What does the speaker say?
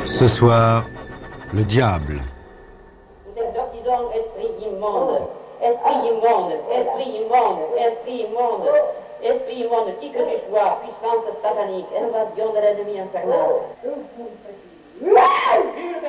Ce soir, le diable. Vous êtes sortis donc, esprit immonde, esprit immonde, esprit immonde, esprit immonde, esprit immonde, qui que tu sois, puissance satanique, invasion de l'ennemi infernal.